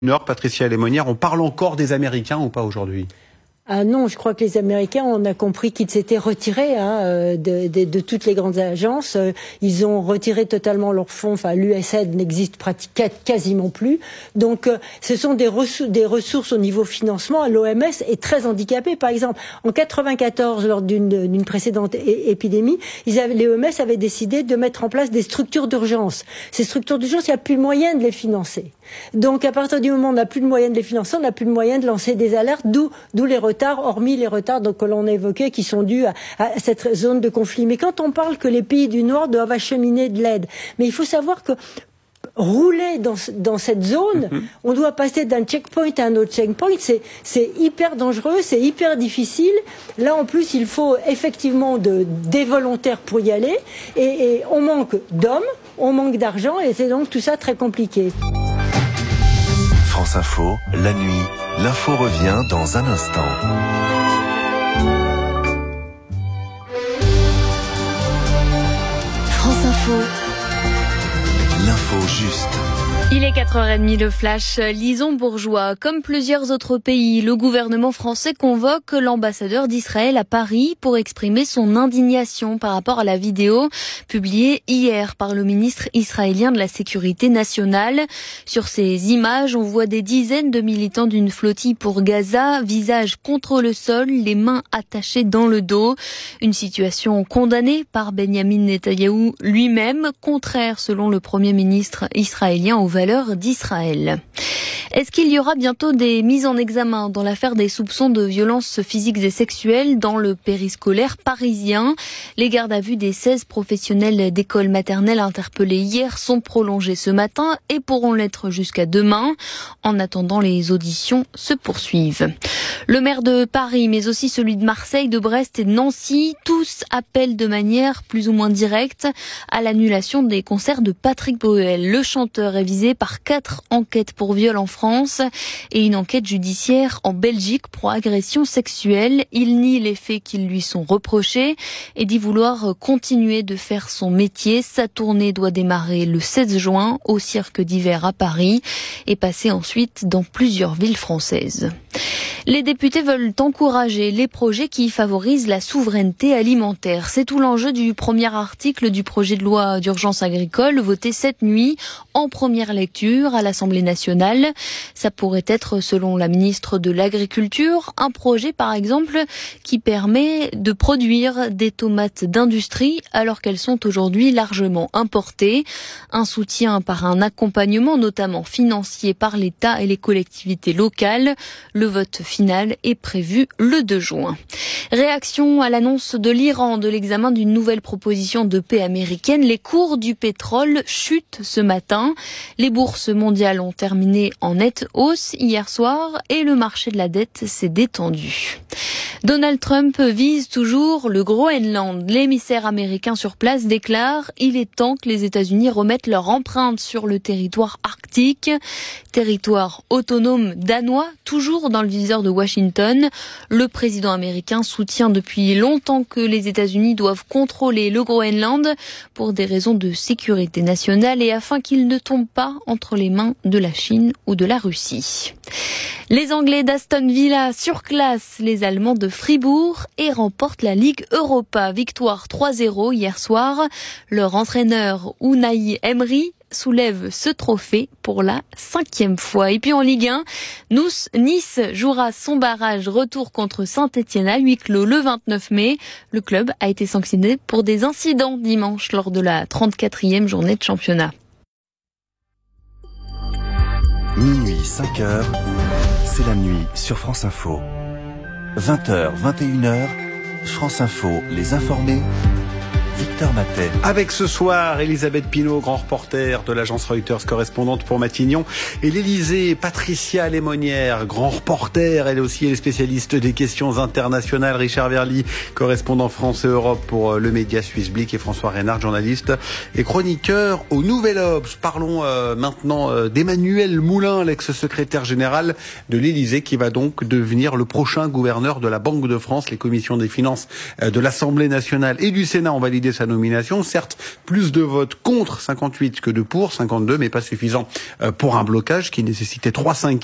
Nord, Patricia Lémonière, on parle encore des Américains ou pas aujourd'hui ? Ah non, je crois que les Américains, on a compris qu'ils s'étaient retirés de toutes les grandes agences. Ils ont retiré totalement leurs fonds. Enfin, l'USAID n'existe pratiquement quasiment plus. Donc, ce sont des ressources au niveau financement. L'OMS est très handicapée. Par exemple, en 94, lors d'une précédente épidémie, les OMS avaient décidé de mettre en place des structures d'urgence. Ces structures d'urgence, il n'y a plus de moyen de les financer. Donc, à partir du moment où on n'a plus de moyens de les financer, on n'a plus de moyens de lancer des alertes, d'où les retards, hormis les retards que l'on a évoqués, qui sont dus à cette zone de conflit. Mais quand on parle que les pays du Nord doivent acheminer de l'aide, mais il faut savoir que rouler dans cette zone, on doit passer d'un checkpoint à un autre checkpoint, c'est hyper dangereux, c'est hyper difficile. Là, en plus, il faut effectivement des volontaires pour y aller, et on manque d'hommes, on manque d'argent, et c'est donc tout ça très compliqué. France Info, la nuit, l'info revient dans un instant. France Info. L'info juste. Il est 4h30, le flash. Lison Bourgeois. Comme plusieurs autres pays, le gouvernement français convoque l'ambassadeur d'Israël à Paris pour exprimer son indignation par rapport à la vidéo publiée hier par le ministre israélien de la Sécurité nationale. Sur ces images, on voit des dizaines de militants d'une flottille pour Gaza, visage contre le sol, les mains attachées dans le dos. Une situation condamnée par Benyamin Netanyahou lui-même, contraire selon le Premier ministre israélien aux valeurs d'Israël. Est-ce qu'il y aura bientôt des mises en examen dans l'affaire des soupçons de violences physiques et sexuelles dans le périscolaire parisien ? Les gardes à vue des 16 professionnels d'école maternelle interpellés hier sont prolongés ce matin et pourront l'être jusqu'à demain. En attendant, les auditions se poursuivent. Le maire de Paris, mais aussi celui de Marseille, de Brest et de Nancy, tous appellent de manière plus ou moins directe à l'annulation des concerts de Patrick Bruel. Le chanteur est visé par 4 enquêtes pour viol en France et une enquête judiciaire en Belgique pour agression sexuelle. Il nie les faits qui lui sont reprochés et dit vouloir continuer de faire son métier. Sa tournée doit démarrer le 16 juin au Cirque d'hiver à Paris et passer ensuite dans plusieurs villes françaises. Les députés veulent encourager les projets qui favorisent la souveraineté alimentaire. C'est tout l'enjeu du premier article du projet de loi d'urgence agricole voté cette nuit en première lecture à l'Assemblée nationale. Ça pourrait être, selon la ministre de l'Agriculture, un projet par exemple qui permet de produire des tomates d'industrie alors qu'elles sont aujourd'hui largement importées. Un soutien par un accompagnement notamment financier par l'État et les collectivités locales. Le vote final est prévu le 2 juin. Réaction à l'annonce de l'Iran de l'examen d'une nouvelle proposition de paix américaine. Les cours du pétrole chutent ce matin. Les bourses mondiales ont terminé en nette hausse hier soir et le marché de la dette s'est détendu. Donald Trump vise toujours le Groenland. L'émissaire américain sur place déclare « Il est temps que les États-Unis remettent leur empreinte sur le territoire arctique ». Territoire autonome danois, toujours dans le viseur de Washington. Le président américain soutient depuis longtemps que les États-Unis doivent contrôler le Groenland pour des raisons de sécurité nationale et afin qu'il ne tombe pas entre les mains de la Chine ou de la Russie. Les Anglais d'Aston Villa surclassent les Allemands de Fribourg et remportent la Ligue Europa. Victoire 3-0 hier soir. Leur entraîneur Unai Emery soulève ce trophée pour la 5e fois. Et puis en Ligue 1, Nice jouera son barrage retour contre Saint-Etienne à huis clos le 29 mai. Le club a été sanctionné pour des incidents dimanche lors de la 34e journée de championnat. Minuit, 5h, c'est la nuit sur France Info. 20h, 21h, France Info, les informés. Victor Matet. Avec ce soir, Elisabeth Pinault, grand reporter de l'agence Reuters, correspondante pour Matignon, et l'Élysée, Patricia Lémonière, grand reporter, elle aussi est spécialiste des questions internationales, Richard Verly, correspondant France et Europe pour le média suisse Blick, et François Reynard, journaliste et chroniqueur au Nouvel Obs. Parlons maintenant d'Emmanuel Moulin, l'ex-secrétaire général de l'Élysée, qui va donc devenir le prochain gouverneur de la Banque de France. Les commissions des finances de l'Assemblée nationale et du Sénat ont validé refuser sa nomination. Certes, plus de votes contre 58 que de pour 52, mais pas suffisant pour un blocage qui nécessitait 3/5